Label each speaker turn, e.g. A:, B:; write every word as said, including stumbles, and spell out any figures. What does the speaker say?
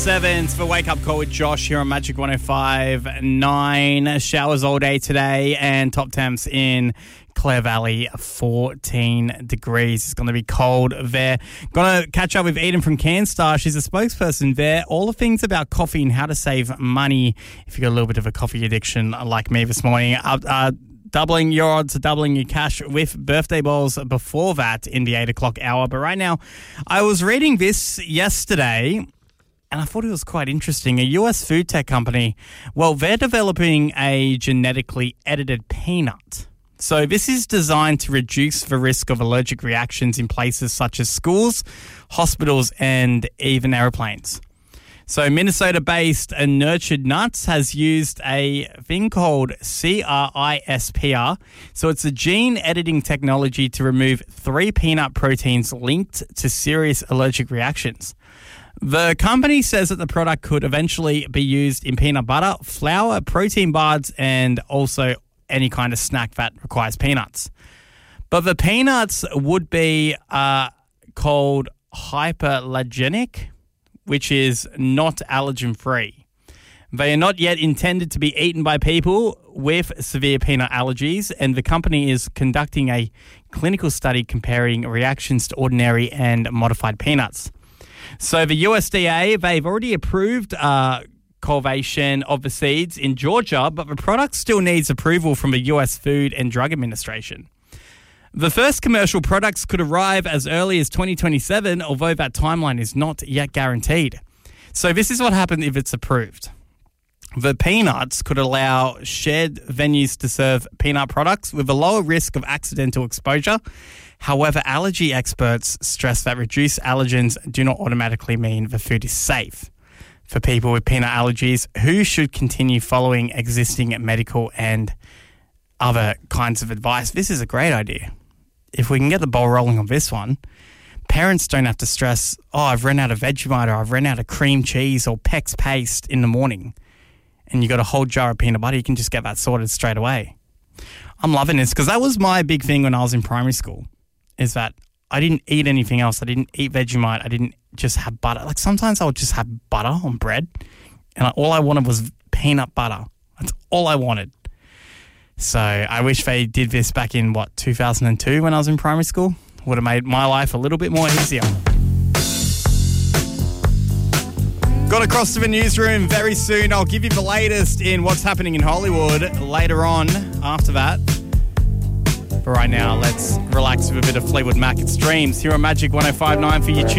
A: Sevens for Wake Up Call with Josh here on Magic one oh five point nine. Showers all day today and top temps in Clare Valley, fourteen degrees. It's going to be cold there. Going to catch up with Eden from CanStar. She's a spokesperson there. All the things about coffee and how to save money if you've got a little bit of a coffee addiction like me this morning. Uh, uh, doubling your odds, doubling your cash with birthday balls before that in the eight o'clock hour. But right now, I was reading this yesterday and I thought it was quite interesting. A U S food tech company, well, they're developing a genetically edited peanut. So this is designed to reduce the risk of allergic reactions in places such as schools, hospitals, and even airplanes. So Minnesota-based Nurtured Nuts has used a thing called CRISPR. So it's a gene editing technology to remove three peanut proteins linked to serious allergic reactions. The company says that the product could eventually be used in peanut butter, flour, protein bars, and also any kind of snack that requires peanuts. But the peanuts would be uh, called hyperallergenic, which is not allergen-free. They are not yet intended to be eaten by people with severe peanut allergies, and the company is conducting a clinical study comparing reactions to ordinary and modified peanuts. So the U S D A, they've already approved uh, cultivation of the seeds in Georgia, but the product still needs approval from the U S Food and Drug Administration. The first commercial products could arrive as early as twenty twenty-seven, although that timeline is not yet guaranteed. So this is what happens if it's approved. The peanuts could allow shared venues to serve peanut products with a lower risk of accidental exposure. However, allergy experts stress that reduced allergens do not automatically mean the food is safe. For people with peanut allergies who should continue following existing medical and other kinds of advice, this is a great idea. If we can get the ball rolling on this one, parents don't have to stress, oh, I've run out of Vegemite or I've run out of cream cheese or Pex paste in the morning. And you got a whole jar of peanut butter, you can just get that sorted straight away. I'm loving this because that was my big thing when I was in primary school, is that I didn't eat anything else. I didn't eat Vegemite. I didn't just have butter. Like sometimes I would just have butter on bread and I, all I wanted was peanut butter. That's all I wanted. So I wish they did this back in, what, two thousand two when I was in primary school. Would have made my life a little bit more easier. Got across to the newsroom very soon. I'll give you the latest in what's happening in Hollywood later on after that. But right now, let's relax with a bit of Fleetwood Mac. It's Dreams here on Magic one oh five point nine for you.